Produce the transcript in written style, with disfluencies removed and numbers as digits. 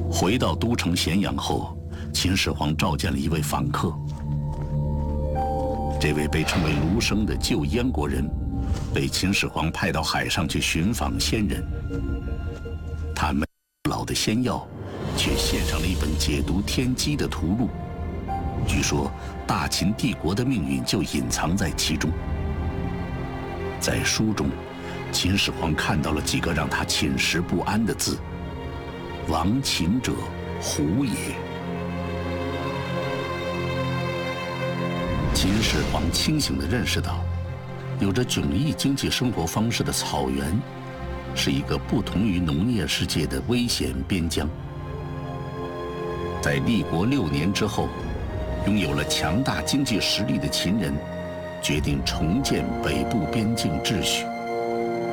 回到都城咸阳后，秦始皇召见了一位访客。这位被称为卢生的旧燕国人，被秦始皇派到海上去寻访仙人。他没有老的仙药，却献上了一本解读天机的图录。据说大秦帝国的命运就隐藏在其中。在书中，秦始皇看到了几个让他寝食不安的字：亡秦者，胡也。秦始皇清醒地认识到，有着迥异经济生活方式的草原，是一个不同于农业世界的危险边疆。在立国6年之后，拥有了强大经济实力的秦人，决定重建北部边境秩序。